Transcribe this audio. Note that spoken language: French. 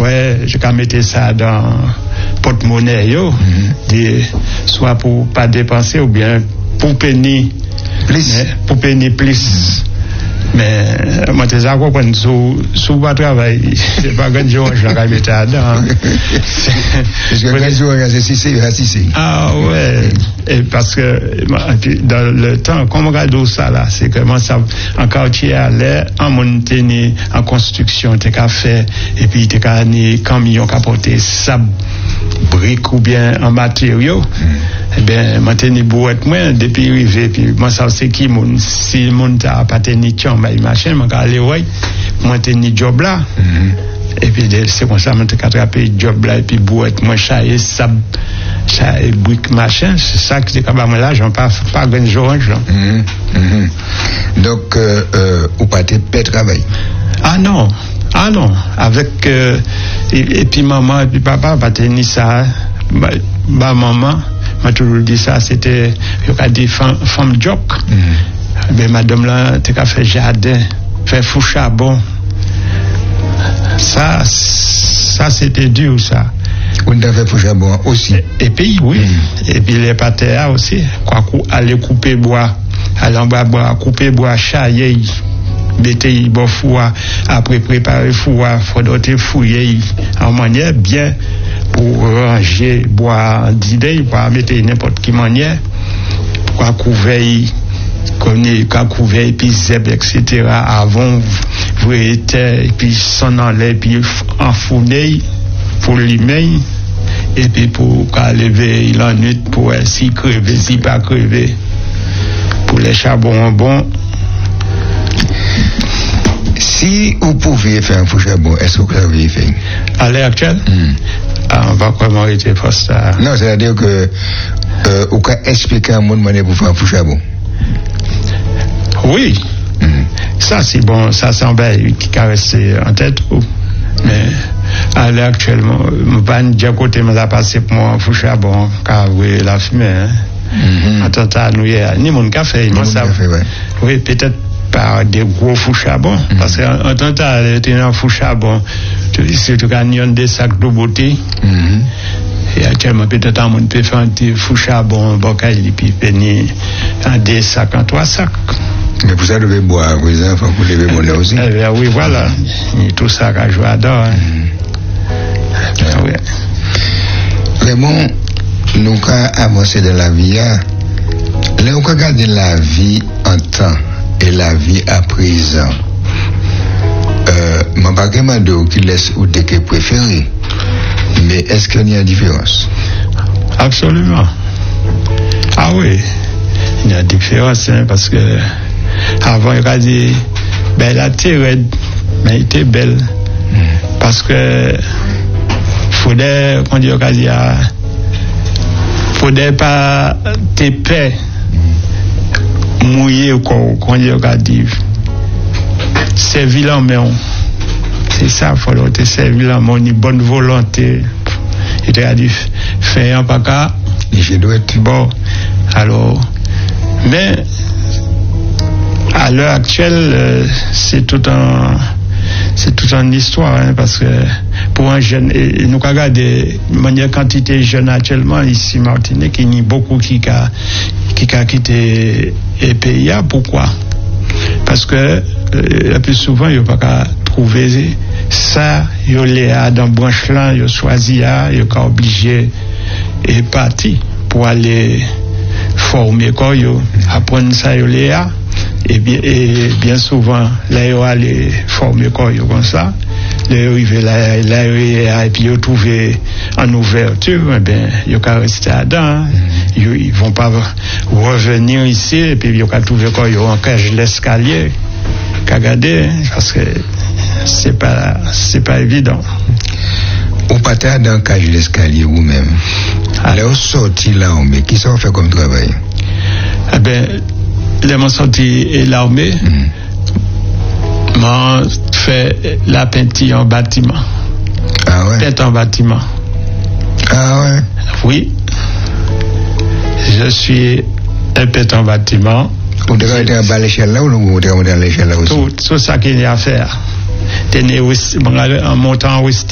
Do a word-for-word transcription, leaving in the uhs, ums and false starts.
après, je vais mettre ça dans porte-monnaie, yo, mm-hmm. soit pour pas dépenser ou bien pour payer plus. Pour payer plus. Mais moi, je sais comprendre sous sous pas travail, c'est pas grand chose je vais mettre là-dedans. Parce que grand chose c'est si c'est si c'est. Ah ouais, et parce que dans le temps comme on regarde ça là, c'est comment ça en quartier à l'air en montagne en construction t'es qu'à faire et puis t'es qu'à ni camion qui porter sable briques ou bien en matériaux. Eh bien, moi tenir boîte moi depuis arrivé puis moi ça c'est qui mon si mon t'a pas tenir chambre et machin moi aller ouais moi tenir job là et puis c'est comme ça moi t'ai attrapé job là et puis boîte moi chailler ça ça briques machin c'est ça que c'est capable là j'en pas pas grand journée là. Donc euh, euh, ou pas te paix travail. Ah non. Ah non, avec euh, et, et puis maman et puis papa pas tenir ça bah, bah maman m'a toujours dit ça c'était il a dit femme femme job. Mm-hmm. Ben madame là t'es qu'à faire jardin, faire fou charbon. Ça ça c'était dur ça. On a fait fou charbon aussi. Et, et puis oui, mm-hmm. et puis les pâtés aussi quoi aller couper bois, aller en bas bois couper bois chailler mettez bon four après préparer four faudra te fouiller en manière bien pour ranger bois d'idées pour mettre n'importe qui manière pour couvrir comme quand couvrir puis zeb etc avant vous était et puis son enlève puis enfourner pour limer et puis pour lever il en nuit pour si crever si pas crever pour les charbons bon. Si vous pouviez faire un fou charbon, est-ce que vous l'avez fait? À l'heure actuelle? Mm. Ah, on va comment arrêter pour ça. Non, c'est-à-dire que euh, vous pouvez expliquer à un monde pour faire un fou charbon. Oui. Mm. Ça, c'est bon, ça semble qui caresse en tête. Mais à l'heure actuelle, je ne vais pas dire côté me la passer pour moi un fou charbon, car oui, la fumée. Hein. Mm-hmm. En tant que nous, ni mon café, ni mon café, ouais. Oui, peut-être par des gros fous charbon mm-hmm. parce qu'en tant que tu es un fou charbon tu dis c'est tout gagnant des sacs de beauté mm-hmm. et actuellement peut-être un monde peut faire un petit fou charbon bocaille et puis peigner en des sacs en trois sacs mais vous devez boire vous enfants vous devez boire aussi eh oui voilà et tout ça que je adore hein. mm-hmm. ouais. Mais bon nous avons avancé dans la vie là on regarde la vie en temps et la vie à présent. Euh, ma baguette de qui laisse ou de qui préféré. Mais est-ce qu'il y a une différence? Absolument. Ah oui, il y a une différence hein, parce que avant il a dit ben la terre mais elle était belle mm. parce que faudrait qu'on dit il faudrait pas te paix mouillé ou qu'on dit regarde c'est vilain mais c'est ça faut te servir la une bonne volonté et tu as dit faire un paca je dois être bon alors mais à l'heure actuelle euh, c'est tout un c'est tout une histoire hein, parce que pour un jeune et nous regardons manière quantité de jeunes actuellement ici Martinique il y a beaucoup qui a qui a quitté le pays. Pourquoi? Parce que euh, le plus souvent il n'y a pas qu'à trouver ça il y a dans branche là il choisi il y a obligé et parti pour aller former quoi apprendre ça il y a et bien, et bien souvent là il aller former quoi comme ça là arrivé là là et puis ils trouvé en ouverture eh bien ils ont rester là-dedans ils, ils vont pas revenir ici et puis ils ont trouvé quoi ils ont en cage l'escalier qu'à garder parce que c'est pas c'est pas évident. Ou pas dans cage l'escalier vous-même là au sorti là mais qui ça fait comme travail? Eh ben les m'ont sorti et l'armée mm. m'a fait la peinture en bâtiment. Ah ouais. Tête en bâtiment. Ah ouais. Oui. Je suis un peintre en bâtiment. Vous devez être à l'échelle là ou vous devez être à l'échelle là aussi? Tout, tout ça qu'il y a à faire. En montant en